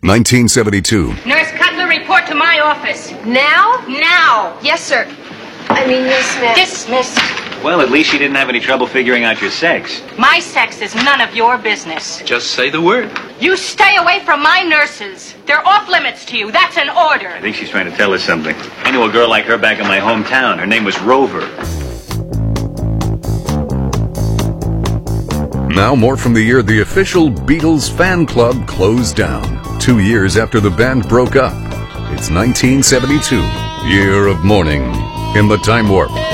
1972. Nurse Cutler, report to my office. Now? Now. Yes, sir. I mean, yes, ma'am. Dismissed. Well, at least she didn't have any trouble figuring out your sex. My sex is none of your business. Just say the word. You stay away from my nurses. They're off limits to you. That's an order. I think she's trying to tell us something. I knew a girl like her back in my hometown. Her name was Rover. Now more from the year the official Beatles fan club closed down. 2 years after the band broke up. It's 1972, year of mourning in the Time Warp.